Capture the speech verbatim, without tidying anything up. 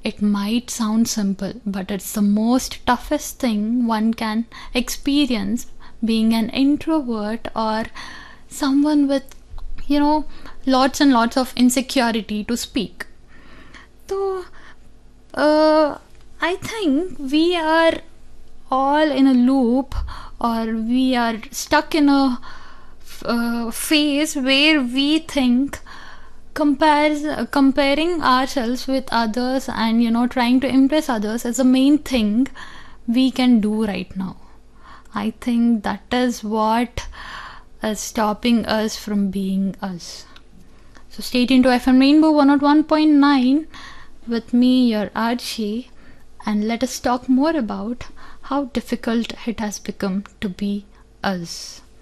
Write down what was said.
It might sound simple, but it's the most toughest thing one can experience, being an introvert or someone with, you know, lots and lots of insecurity to speak. So, uh, I think we are all in a loop, or we are stuck in a uh, phase where we think compares comparing ourselves with others and, you know, trying to impress others is the main thing we can do right now. I think that is what is stopping us from being us. So stay tuned to F M Rainbow one oh one point nine with me, your Archie, and let us talk more about how difficult it has become to be us.